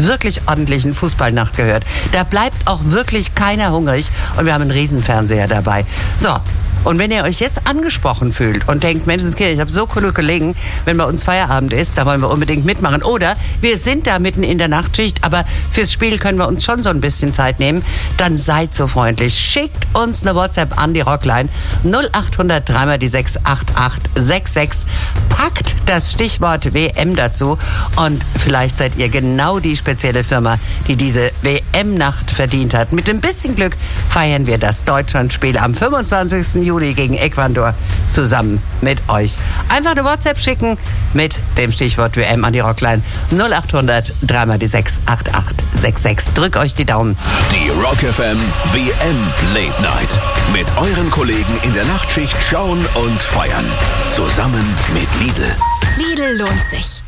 wirklich ordentlichen Fußballnacht gehört. Da bleibt auch wirklich keiner hungrig und wir haben einen Riesenfernseher dabei. So. Und wenn ihr euch jetzt angesprochen fühlt und denkt, Menschenskinder, ich habe so coole Kollegen, wenn bei uns Feierabend ist, da wollen wir unbedingt mitmachen. Oder wir sind da mitten in der Nachtschicht, aber fürs Spiel können wir uns schon so ein bisschen Zeit nehmen. Dann seid so freundlich. Schickt uns eine WhatsApp an die Rockline 0800 3 die 68866. Packt das Stichwort WM dazu und vielleicht seid ihr genau die spezielle Firma, die diese WM-Nacht verdient hat. Mit ein bisschen Glück feiern wir das Deutschlandspiel am 25. Juli gegen Ecuador zusammen mit euch. Einfach eine WhatsApp schicken mit dem Stichwort WM an die Rockline 0800 3 die 68866. Drück euch die Daumen. Die Rock FM WM Late Night. Mit euren Kollegen in der Nachtschicht schauen und feiern. Zusammen mit Lidl. Lidl lohnt sich.